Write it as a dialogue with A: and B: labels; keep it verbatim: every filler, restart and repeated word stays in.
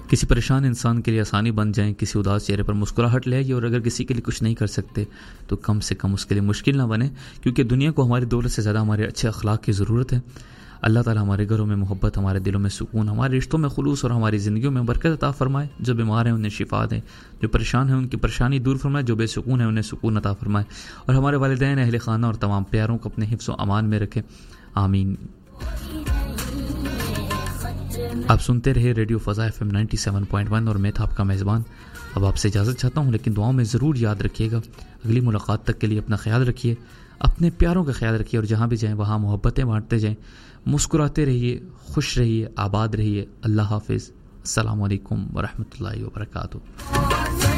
A: किसी परेशान इंसान के लिए आसानी बन जाएं, किसी उदास चेहरे पर मुस्कुराहट ले आइए, और अगर किसी के लिए कुछ नहीं कर सकते तो कम से कम उसके लिए मुश्किल ना बने, क्योंकि दुनिया को हमारी दौलत से ज़्यादा हमारे अच्छे अखलाक की ज़रूरत है। अल्लाह ताला हमारे घरों में मोहब्बत, हमारे दिलों में सुकून, हमारे रिश्तों में खुलूस और हमारी ज़िंदगियों में बरकत अता फरमाए। जो बीमार हैं उन्हें शिफा दें, जो परेशान हैं उनकी परेशानी दूर फरमाए, जो बेसुकून हैं उन्हें सुकून अता फरमाए, और हमारे वालिदैन, अहले खाना और तमाम प्यारों को अपने हिफ्ज़ व अमान में रखें। आमीन। आप सुनते रहे radio फ़ज़ा F M ninety seven point one, और मैं था आपका मेज़बान। अब आपसे इजाज़त चाहता हूँ, लेकिन दुआओं में ज़रूर याद रखिएगा। अगली मुलाकात तक के लिए अपना ख्याल रखिए, अपने प्यारों का ख्याल रखिए, और जहाँ भी जाएं वहाँ मोहब्बतें बांटते जाएं। मुस्कुराते रहिए, खुश रहिए, आबाद रहिए। अल्लाह हाफ़िज़। अस्सलामु अलैकुम व रहमतुल्लाहि व बरकातुहू।